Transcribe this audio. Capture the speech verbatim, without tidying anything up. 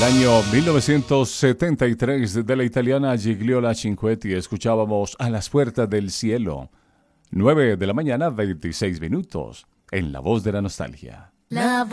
Año mil novecientos setenta y tres, de la italiana Gigliola Cinquetti, escuchábamos A las puertas del cielo. nueve de la mañana, veintiséis minutos, en La Voz de la Nostalgia. La